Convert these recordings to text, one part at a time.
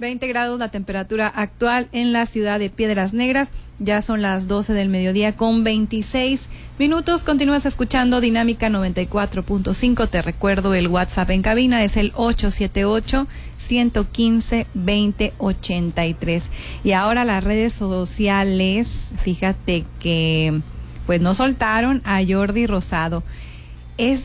20 grados la temperatura actual en la ciudad de Piedras Negras. Ya son las 12 del mediodía con 26 minutos. Continúas escuchando Dinámica 94.5. Te recuerdo el WhatsApp en cabina es el 878-115-2083. Y ahora las redes sociales, fíjate que pues no soltaron a Jordi Rosado. Es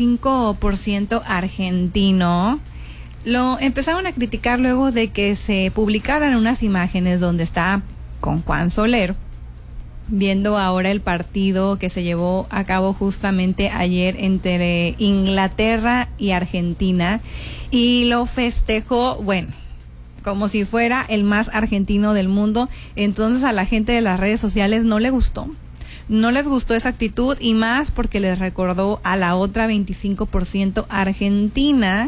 25% argentino. Lo empezaron a criticar luego de que se publicaran unas imágenes donde está con Juan Soler, viendo ahora el partido que se llevó a cabo justamente ayer entre Inglaterra y Argentina, y lo festejó, bueno, como si fuera el más argentino del mundo. Entonces a la gente de las redes sociales no le gustó. No les gustó esa actitud, y más porque les recordó a la otra 25% argentina,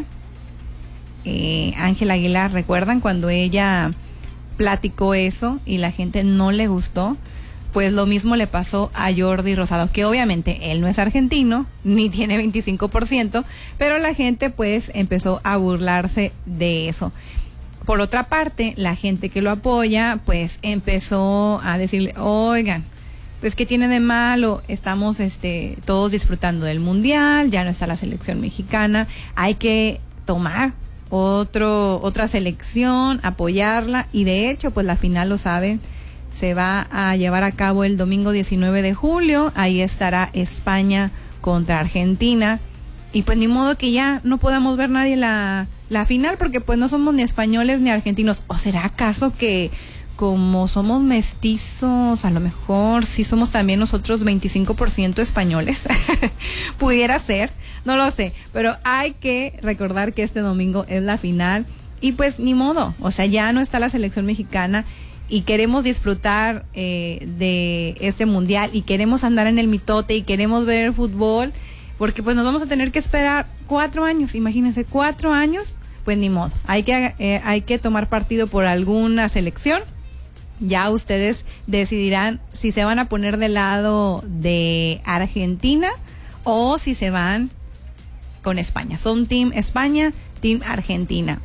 Ángela Aguilar. ¿Recuerdan cuando ella platicó eso y la gente no le gustó? Pues lo mismo le pasó a Jordi Rosado, que obviamente él no es argentino, ni tiene 25%, pero la gente pues empezó a burlarse de eso. Por otra parte, la gente que lo apoya pues empezó a decirle, oigan, pues ¿qué tiene de malo? Estamos todos disfrutando del mundial, ya no está la selección mexicana, hay que tomar otra selección, apoyarla, y de hecho pues la final, lo saben, se va a llevar a cabo el domingo 19 de julio, ahí estará España contra Argentina, y pues ni modo que ya no podamos ver nadie la final, porque pues no somos ni españoles ni argentinos. ¿O será acaso que como somos mestizos, a lo mejor sí somos también nosotros 25% españoles? Pudiera ser, no lo sé, pero hay que recordar que este domingo es la final, y pues ni modo, o sea, ya no está la selección mexicana, y queremos disfrutar de este mundial, y queremos andar en el mitote, y queremos ver el fútbol, porque pues nos vamos a tener que esperar 4 años, imagínense, 4 años, pues ni modo, hay que tomar partido por alguna selección. Ya ustedes decidirán si se van a poner del lado de Argentina o si se van con España. Son Team España, Team Argentina.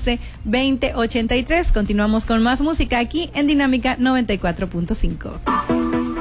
878-115-2083. Continuamos con más música aquí en Dinámica 94.5.